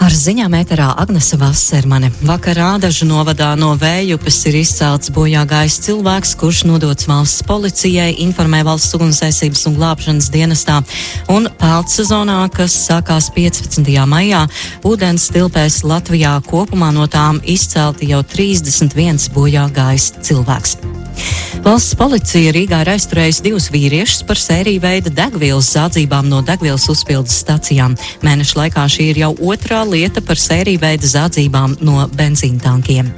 Ar ziņām ēterā Agnese Vasermane. Vakarā Ādažu novadā no Vējupes ir izcelts bojāgājis cilvēks, kurš nodots valsts policijai, informē valsts ugunsdzēsības un glābšanas dienestā. Un peldu sezonā, kas sākās 15. maijā, ūdens tilpēs Latvijā kopumā no tām izcelti jau 31 bojāgājis cilvēks. Valsts policija Rīgā ir aizturējusi 2 vīriešus par sēriju veida degvielas zādzībām no degvielas uzpildes stacijām. Mēneša laikā šī ir jau otrā lieta par sēriju veida zādzībām no benzīntankiem.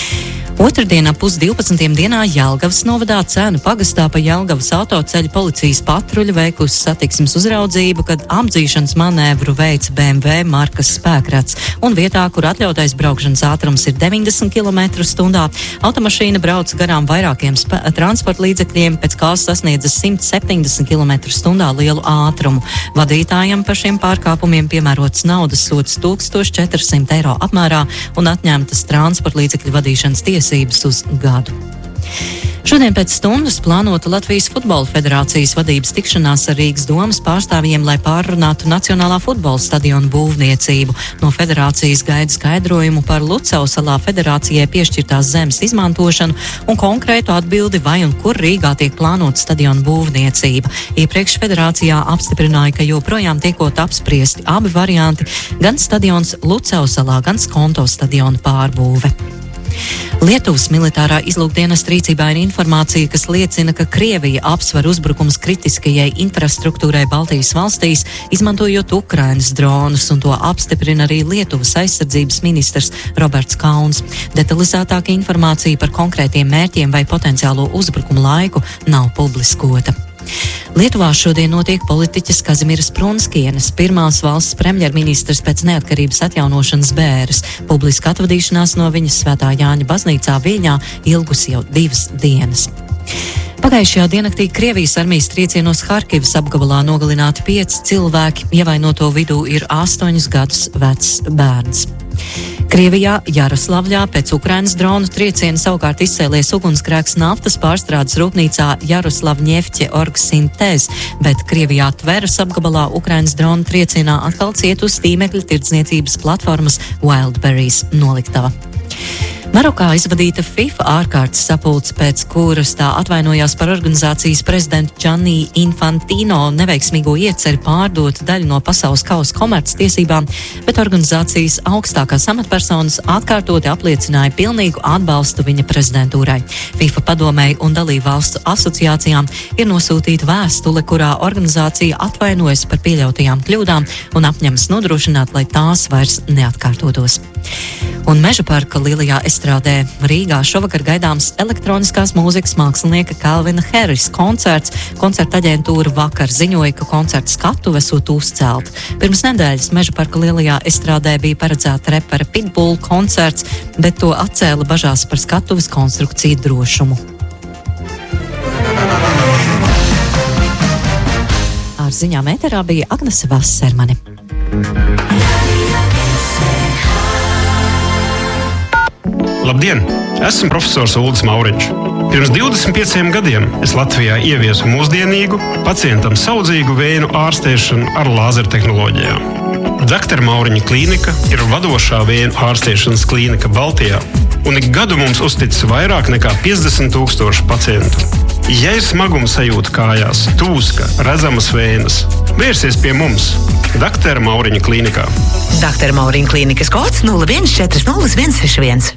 Otrdienā 11:30 dienā Jelgavas novadā Cēnu pagastā pa Jelgavas autoceļa policijas patruļa veikusi satiksmes uzraudzību, kad apdzīšanas manēvru veica BMW markas spēkrats, un vietā, kur atļautais braukšanas ātrums ir 90 km/h, automašīna brauc garām vairākiem transporta līdzekļiem, pēc kā sasniedza 170 km/h lielu ātrumu. Vadītājam par šiem pārkāpumiem piemērots naudas sods 1400 eiro apmērā un atņemtas transporta līdzekļu vadīšanas tiesības uz gadu. Šodien pēc stundas plānota Latvijas Futbola Federācijas vadības tikšanās ar Rīgas domas pārstāvjiem, lai pārrunātu Nacionālā futbola stadiona būvniecību. No federācijas gaida skaidrojumu par Lucavas salā federācijai piešķirtās zemes izmantošanu un konkrētu atbildi, vai un kur Rīgā tiek plānota stadiona būvniecība. Iepriekš federācijā apstiprināja, ka joprojām tiekot apspriesti abi varianti, gan stadions Lucavas salā, gan Skonto stadiona pārbūve. Lietuvas militārā izlūkdienesta rīcībā ir informācija, kas liecina, ka Krievija apsver uzbrukums kritiskajai infrastruktūrai Baltijas valstīs, izmantojot Ukrainas dronus, un to apstiprina arī Lietuvas aizsardzības ministrs Roberts Kauns. Detalizētāka informācija par konkrētiem mērķiem vai potenciālo uzbrukumu laiku nav publiskota. Lietuvā šodien notiek politiķes Kazimieras Prunskienes, pirmās valsts premjerministras pēc neatkarības atjaunošanas bēres. Publiska atvadīšanās no viņas Svētā Jāņa baznīcā Viļņā ilgusi jau 2 dienas. Pagājušajā diennaktī Krievijas armijas triecienos Harkivas apgabalā nogalināti 5 cilvēki, ievainoto vidū ir 8 gadus vecs bērns. Krievijā Jaroslavļā pēc Ukrainas dronu trieciena savukārt izcēlies ugunsgrēks naftas pārstrādes rūpnīcā Jaroslavņefķe Orgsintēz, bet Krievijā Tveras apgabalā Ukrainas dronu triecienā atkal ciet uz tīmekļa tirdzniecības platformas Wildberries noliktava. Marokā izvadīta FIFA ārkārtas sapulce, pēc kuras tā atvainojās par organizācijas prezidentu Gianni Infantino neveiksmīgo ieceri pārdot daļu no pasaules kausa komerctiesībām, bet organizācijas augstākās amatpersonas atkārtoti apliecināja pilnīgu atbalstu viņa prezidentūrai. FIFA padomēji un dalību valstu asociācijām ir nosūtīta vēstule, kurā organizācija atvainojas par pieļautajām kļūdām un apņemas nodrošināt, lai tās vairs neatkārtotos. Un Meža parka lielajā estrādē Rīgā šovakar gaidāms elektroniskās mūzikas mākslinieka Calvina Harrisa koncerts. Koncerta aģentūra vakar ziņoja, ka koncerta skatuve esot uzcelta. Pirms nedēļas Meža parka lielajā estrādē bija paredzēta repera Pitbull koncerts, bet to atcēla bažās par skatuves konstrukciju drošumu. Ar ziņām ēterā bija Agnese Vasermane. Labdien! Esmu profesors Uldis Mauriņš. Pirms 25 gadiem es Latvijā ieviesu mūsdienīgu, pacientam saudzīgu vēju ārstēšanu ar lāzertehnoloģijām. Dr. Mauriņa klīnika ir vadošā vēju ārstēšanas klīnika Baltijā, un ik gadu mums uzticas vairāk nekā 50,000 pacientu. Ja ir smaguma sajūta kājās, tūska, redzamas vējas, vērsies pie mums, Dr. Mauriņa klīnikā. Dr. Mauriņa klīnikas kods 0140 161.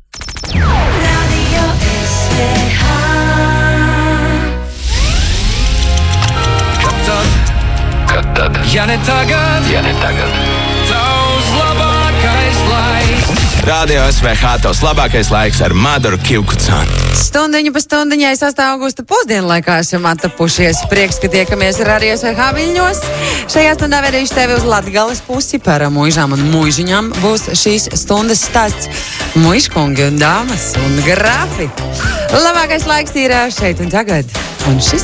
Kad tad? Ja ne tagad, tavs labākais laiks. Radio SVH tavs labākais laiks ar Madaru Kivkucānu. Stundiņu pa stundiņai 6. augusta pusdienlaikā esam atapušies. Prieks, ka tiekamies ar Radio SVH Viļņos. Šajā stundā vedīšu tevi uz Latgales pusi. Par muižām un muižiņām būs šīs stundas stāsts. Muižkungi un dāmas un grafi. Labākais laiks ir šeit un tagad. Un šis